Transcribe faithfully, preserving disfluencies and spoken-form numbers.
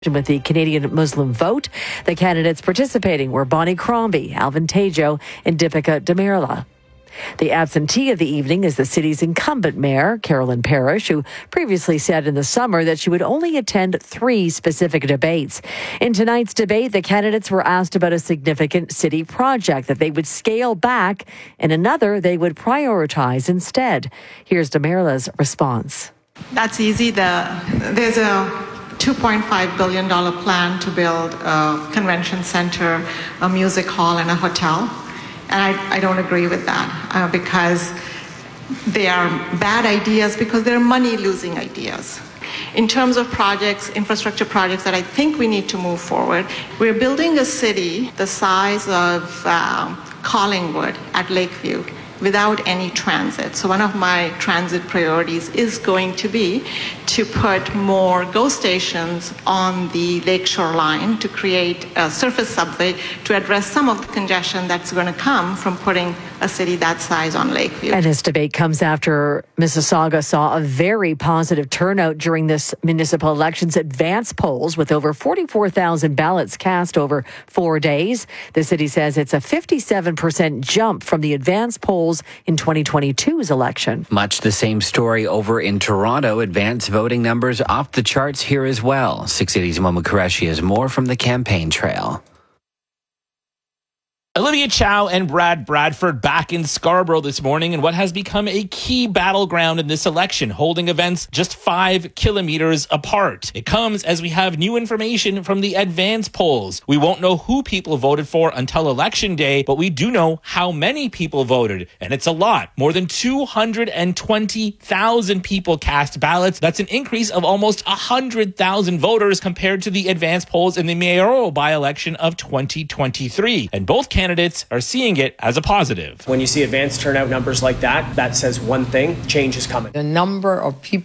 With the Canadian Muslim vote, the candidates participating were Bonnie Crombie, Alvin Tejo, and Deepika Damirla. The absentee of the evening is the city's incumbent mayor, Carolyn Parrish, who previously said in the summer that she would only attend three specific debates. In tonight's debate, the candidates were asked about a significant city project that they would scale back and another they would prioritize instead. Here's Damirla's response. That's easy. The, there's a two point five billion dollars plan to build a convention center, a music hall, and a hotel. And I, I don't agree with that uh, because they are bad ideas because they're money-losing ideas. In terms of projects, infrastructure projects that I think we need to move forward, we're building a city the size of um, Collingwood at Lakeview without any transit. So one of my transit priorities is going to be to put more GO stations on the lakeshore line to create a surface subway to address some of the congestion that's going to come from putting a city that size on Lakeview. And this debate comes after Mississauga saw a very positive turnout during this municipal election's advance polls with over forty-four thousand ballots cast over four days. The city says it's a fifty-seven percent jump from the advance polls in twenty twenty-two's election. Much the same story over in Toronto. Advance voting numbers off the charts here as well. Six Cities' Momo Qureshi has more from the campaign trail. Olivia Chow and Brad Bradford back in Scarborough this morning in what has become a key battleground in this election, holding events just five kilometers apart. It comes as we have new information from the advance polls. We won't know who people voted for until Election Day, but we do know how many people voted, and it's a lot. More than two hundred twenty thousand people cast ballots. That's an increase of almost one hundred thousand voters compared to the advance polls in the mayoral by-election of twenty twenty-three. And both candidates Candidates are seeing it as a positive. When you see advanced turnout numbers like that, that says one thing: change is coming. The number of people